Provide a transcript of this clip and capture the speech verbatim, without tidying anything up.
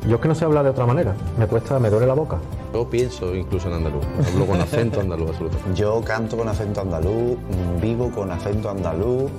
Yo es que no sé hablar de otra manera, me cuesta, me duele la boca. Yo pienso incluso en andaluz, hablo con acento andaluz absolutamente. Yo canto con acento andaluz, vivo con acento andaluz,